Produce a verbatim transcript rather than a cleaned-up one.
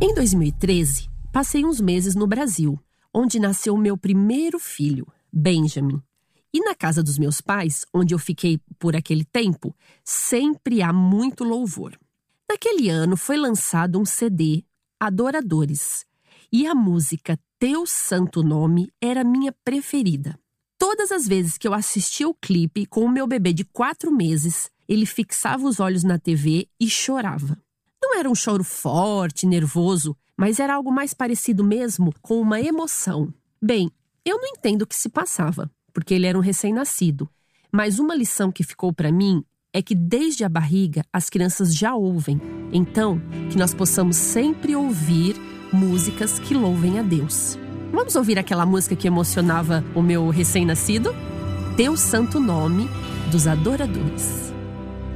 Em dois mil e treze, passei uns meses no Brasil, onde nasceu o meu primeiro filho, Benjamin. E na casa dos meus pais, onde eu fiquei por aquele tempo, sempre há muito louvor. Naquele ano foi lançado um C D, Adoradores, e a música Teu Santo Nome era minha preferida. Todas as vezes que eu assistia o clipe com o meu bebê de quatro meses, ele fixava os olhos na T V e chorava. Não era um choro forte, nervoso, mas era algo mais parecido mesmo com uma emoção. Bem, eu não entendo o que se passava, porque ele era um recém-nascido. Mas uma lição que ficou para mim é que desde a barriga as crianças já ouvem. Então, que nós possamos sempre ouvir músicas que louvem a Deus. Vamos ouvir aquela música que emocionava o meu recém-nascido? Teu Santo Nome, dos Adoradores.